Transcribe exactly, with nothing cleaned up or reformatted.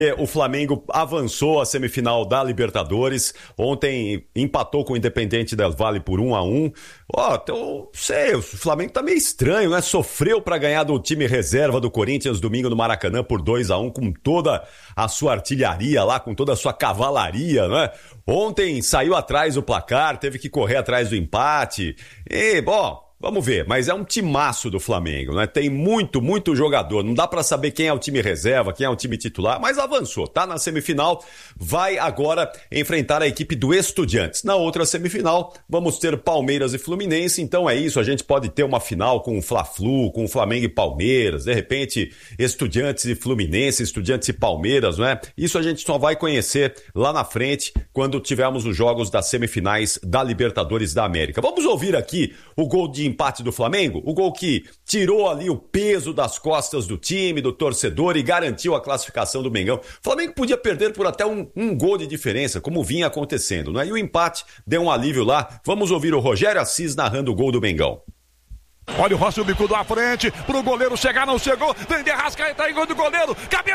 O Flamengo avançou à semifinal da Libertadores. Ontem empatou com o Independiente del Valle por um a um. Ó, então, sei, o Flamengo tá meio estranho, né? Sofreu para ganhar do time reserva do Corinthians domingo no Maracanã por dois a um, com toda a sua artilharia lá, com toda a sua cavalaria, né? Ontem saiu atrás do placar, teve que correr atrás do empate. E, bom... Vamos ver, mas é um timaço do Flamengo, né? Tem muito, muito jogador. Não dá pra saber quem é o time reserva, quem é o time titular, mas avançou, tá na semifinal. Vai agora enfrentar a equipe do Estudiantes. Na outra semifinal, vamos ter Palmeiras e Fluminense. Então é isso, a gente pode ter uma final com o Fla-Flu, com o Flamengo e Palmeiras. De repente, Estudiantes e Fluminense, Estudiantes e Palmeiras, não é? Isso a gente só vai conhecer lá na frente, quando tivermos os jogos das semifinais da Libertadores da América. Vamos ouvir aqui o gol de empate do Flamengo, o gol que tirou ali o peso das costas do time, do torcedor e garantiu a classificação do Mengão. O Flamengo podia perder por até um, um gol de diferença, como vinha acontecendo, né? E o empate deu um alívio lá. Vamos ouvir o Rogério Assis narrando o gol do Mengão. Olha o Rossi, o bico à frente, pro goleiro chegar, não chegou, vem de Arrascaeta, aí gol do goleiro, cabeça!